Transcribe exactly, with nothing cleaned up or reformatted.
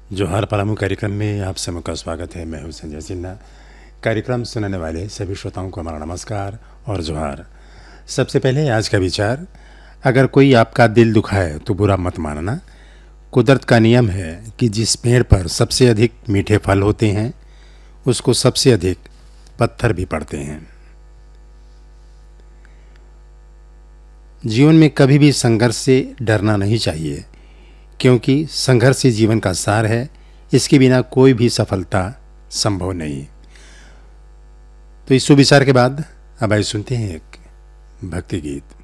जोहार पलामू कार्यक्रम में आप सभी का स्वागत है। मैं हूं संजय सिन्हा। कार्यक्रम सुनने वाले सभी श्रोताओं को हमारा नमस्कार और जोहार। सबसे पहले आज का विचार, अगर कोई आपका दिल दुखाए तो बुरा मत मानना। कुदरत का नियम है कि जिस पेड़ पर सबसे अधिक मीठे फल होते हैं उसको सबसे अधिक पत्थर भी पड़ते हैं। जीवन में कभी भी संघर्ष से डरना नहीं चाहिए, क्योंकि संघर्ष ही जीवन का सार है। इसके बिना कोई भी सफलता संभव नहीं। तो इस सुविचार के बाद अब आइए सुनते हैं एक भक्ति गीत।